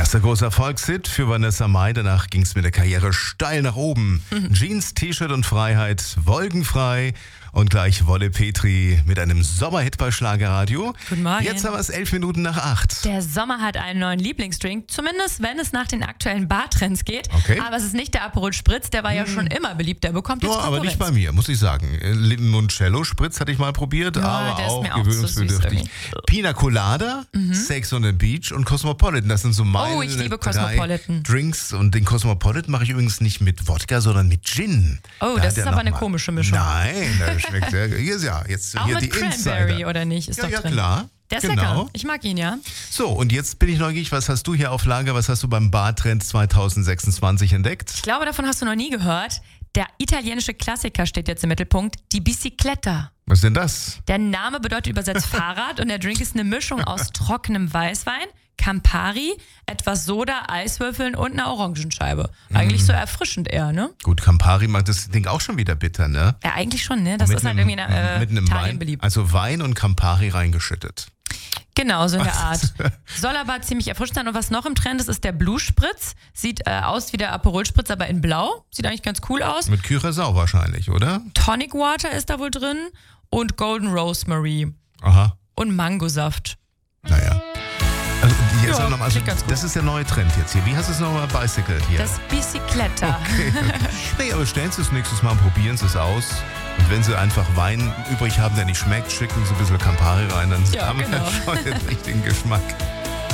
Erster großer Erfolgshit für Vanessa Mai. Danach ging es mit der Karriere steil nach oben. Jeans, T-Shirt und Freiheit, wolkenfrei. Und gleich Wolle Petri mit einem Sommerhit bei Schlagerradio. Guten Morgen. Jetzt haben wir es 11 Minuten nach 8. Der Sommer hat einen neuen Lieblingsdrink, zumindest wenn es nach den aktuellen Bartrends geht. Okay. Aber es ist nicht der Aperol Spritz, der war ja schon immer beliebt, der bekommt jetzt Ja, aber Konkurrenz. nicht bei mir, muss ich sagen. Limoncello Spritz hatte ich mal probiert, Ja, aber der ist auch mir auch zu süß gewöhnungsbedürftig. irgendwie. Pina Colada, Sex on the Beach und Cosmopolitan. Das sind so meine Oh, ich liebe 3 Cosmopolitan. Drinks. Und den Cosmopolitan mache ich übrigens nicht mit Wodka, sondern mit Gin. Oh, Da das hat er ist aber noch eine mal- komische Mischung. Nein, das schmeckt sehr gut. Ja, jetzt Auch hier mit die Cranberry, Insider. oder nicht? Ist Ja, doch ja, drin. klar. Der ist genau. lecker. Ich mag ihn, ja. So, und jetzt bin ich neugierig, was hast du hier auf Lager? Was hast du beim Bartrend 2026 entdeckt? Ich glaube, davon hast du noch nie gehört. Der italienische Klassiker steht jetzt im Mittelpunkt, die Bicicletta. Was ist denn das? Der Name bedeutet übersetzt Fahrrad und der Drink ist eine Mischung aus trockenem Weißwein, Campari, etwas Soda, Eiswürfeln und einer Orangenscheibe. Eigentlich so erfrischend eher, ne? Gut, Campari macht das Ding auch schon wieder bitter, ne? Ja, eigentlich schon, ne? Das ist halt irgendwie in mit einem Italien Wein, beliebt. also Wein und Campari reingeschüttet. Genau, so in der Art. Soll aber ziemlich erfrischend sein. Und was noch im Trend ist, ist der Blue Spritz. Sieht aus wie der Aperol Spritz, aber in blau. Sieht eigentlich ganz cool aus. Mit Curaçao wahrscheinlich, oder? Tonic Water ist da wohl drin und Golden Rosemary Aha, und Mangosaft. naja. Also, jetzt Ja, noch mal, also klingt ganz gut. das ist der neue Trend jetzt hier. Wie hast du es nochmal bicycled hier? Das Bicicletta. Okay. Nee, aber stellen Sie es nächstes Mal und probieren Sie es aus. Und wenn Sie einfach Wein übrig haben, der nicht schmeckt, schicken Sie ein bisschen Campari rein, dann Ja, haben wir genau. schon den richtigen Geschmack.